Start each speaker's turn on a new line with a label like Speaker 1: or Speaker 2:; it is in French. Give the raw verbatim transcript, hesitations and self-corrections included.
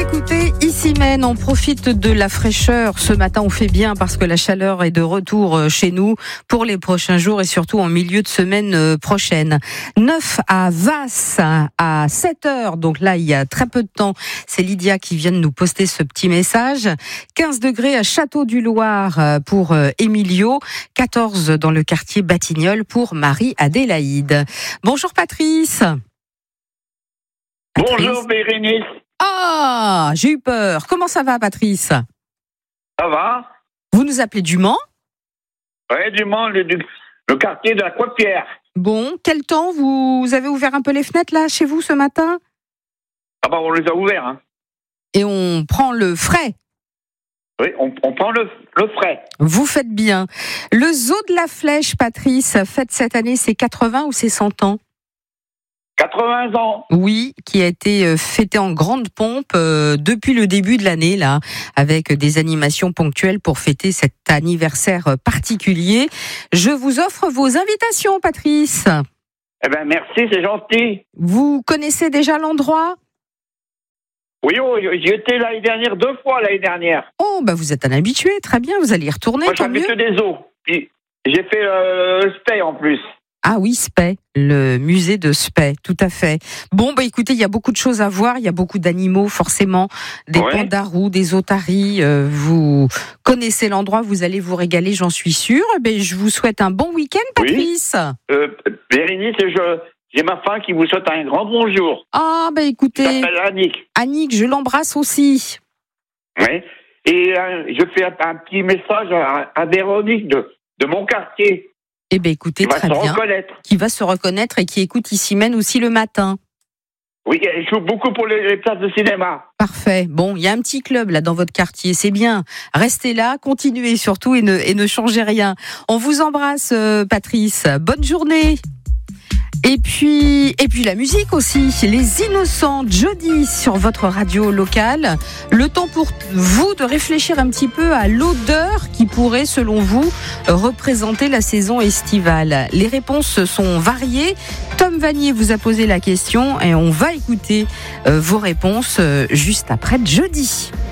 Speaker 1: écoutez Ici Maine, on profite de la fraîcheur. Ce matin, on fait bien parce que la chaleur est de retour chez nous pour les prochains jours et surtout en milieu de semaine prochaine. neuf à Vasse à sept heures, donc là, il y a très peu de temps. C'est Lydia qui vient de nous poster ce petit message. quinze degrés à Château-du-Loir pour Emilio, quatorze dans le quartier Batignolles pour Marie-Adélaïde. Bonjour Patrice. Patrice.
Speaker 2: Bonjour Bérénice.
Speaker 1: Ah, j'ai eu peur. Comment ça va, Patrice ?
Speaker 2: Ça va ?
Speaker 1: Vous nous appelez du Mans ?
Speaker 2: Oui, du Mans, le, le quartier de la Coipière.
Speaker 1: Bon, quel temps ? Vous avez ouvert un peu les fenêtres, là, chez vous, ce matin ?
Speaker 2: Ah bah, on les a ouverts, hein.
Speaker 1: Et on prend le frais ?
Speaker 2: Oui, on, on prend le, le frais.
Speaker 1: Vous faites bien. Le Zoo de la Flèche, Patrice, fête cette année ses quatre-vingts ou ses cent ans ?
Speaker 2: quatre-vingts ans.
Speaker 1: Oui, qui a été fêté en grande pompe euh, depuis le début de l'année, là, avec des animations ponctuelles pour fêter cet anniversaire particulier. Je vous offre vos invitations, Patrice.
Speaker 2: Eh ben merci, c'est gentil.
Speaker 1: Vous connaissez déjà l'endroit ?
Speaker 2: Oui, oh, j'y étais l'année dernière, deux fois l'année dernière.
Speaker 1: Oh, bah vous êtes un habitué, très bien, vous allez y retourner,
Speaker 2: Moi,
Speaker 1: tant mieux.
Speaker 2: j'habite des eaux. Puis j'ai fait euh, le Spey en plus.
Speaker 1: Ah oui, Spey, le musée de Spey, tout à fait. Bon, bah écoutez, il y a beaucoup de choses à voir, il y a beaucoup d'animaux, forcément, des
Speaker 2: Ouais.
Speaker 1: pandarous, des otaries. Euh, vous connaissez l'endroit, vous allez vous régaler, j'en suis sûre. Ben, je vous souhaite un bon week-end, Patrice.
Speaker 2: Oui. Euh, Bérénice, je, j'ai ma femme qui vous souhaite un grand bonjour.
Speaker 1: Ah, bah
Speaker 2: Elle
Speaker 1: écoutez,
Speaker 2: s'appelle Annick.
Speaker 1: Annick, je l'embrasse aussi.
Speaker 2: Oui. Et euh, je fais un, un petit message à, à Véronique de, de mon quartier.
Speaker 1: Eh ben écoutez,
Speaker 2: Qui va
Speaker 1: très
Speaker 2: se
Speaker 1: bien.
Speaker 2: reconnaître.
Speaker 1: Qui va se reconnaître et qui écoute Ici Maine aussi le matin.
Speaker 2: Oui, elle joue beaucoup pour les, les places de cinéma.
Speaker 1: Parfait. Bon, il y a un petit club là dans votre quartier, c'est bien. Restez là, continuez surtout et ne, et ne changez rien. On vous embrasse, euh, Patrice. Bonne journée. Et puis, et puis la musique aussi. Les Innocents, Jody sur votre radio locale. Le temps pour vous de réfléchir un petit peu à l'odeur qui pourrait, selon vous, représenter la saison estivale. Les réponses sont variées. Tom Vanier vous a posé la question et on va écouter euh, vos réponses euh, juste après Jody.